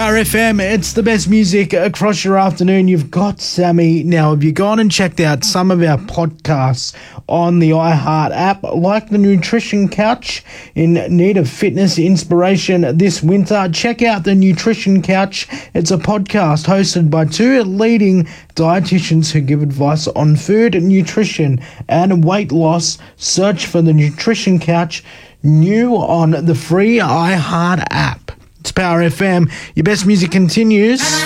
Power FM, it's the best music across your afternoon. You've got Sammy. Now, have you gone and checked out some of our podcasts on the iHeart app, like the Nutrition Couch, in need of fitness inspiration this winter? Check out the Nutrition Couch. It's a podcast hosted by two leading dietitians who give advice on food, nutrition, and weight loss. Search for the Nutrition Couch, new on the free iHeart app. It's Power FM. Your best music continues.